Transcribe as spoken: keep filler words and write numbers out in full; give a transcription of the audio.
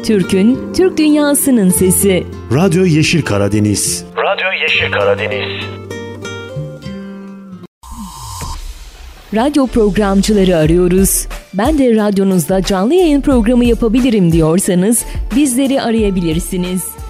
Türk'ün, Türk dünyasının sesi. Radyo Yeşil Karadeniz. Radyo Yeşil Karadeniz. Radyo programcıları arıyoruz. Ben de radyonuzda canlı yayın programı yapabilirim diyorsanız bizleri arayabilirsiniz.